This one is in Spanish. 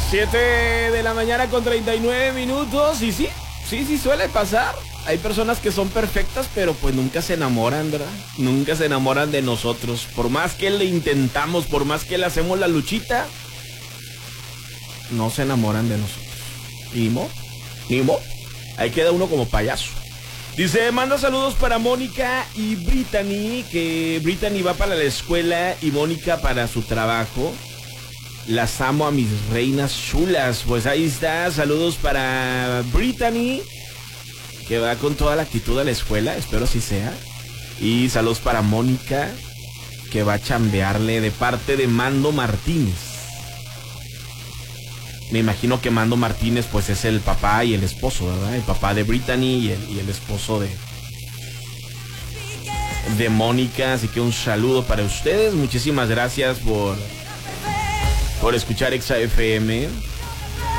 7 de la mañana con 39 minutos. Y sí, suele pasar. Hay personas que son perfectas, pero pues nunca se enamoran, ¿verdad? Nunca se enamoran de nosotros. Por más que le intentamos, por más que le hacemos la luchita, no se enamoran de nosotros. Ni mo. Ahí queda uno como payaso. Dice, manda saludos para Mónica y Brittany, que Brittany va para la escuela y Mónica para su trabajo. Las amo a mis reinas chulas. Pues ahí está, saludos para Brittany, que va con toda la actitud a la escuela, espero así sea. Y saludos para Mónica, que va a chambearle de parte de Mando Martínez. Me imagino que Mando Martínez pues es el papá y el esposo, ¿verdad? El papá de Brittany y el esposo de Mónica. Así que un saludo para ustedes. Muchísimas gracias por escuchar Exa FM.